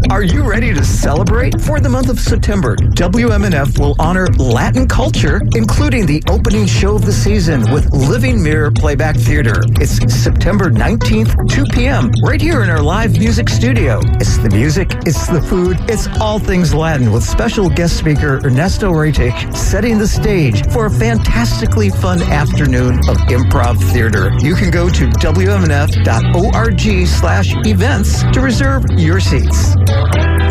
Are you ready to celebrate? For the month of September, WMNF will honor Latin culture, including the opening show of the season with Living Mirror Playback Theater. It's September 19th, 2 p.m., right here in our live music studio. It's the music, it's the food, it's all things Latin, with special guest speaker Ernesto Retic setting the stage for a fantastically fun afternoon of improv theater. You can go to WMNF.org/events to reserve your seats.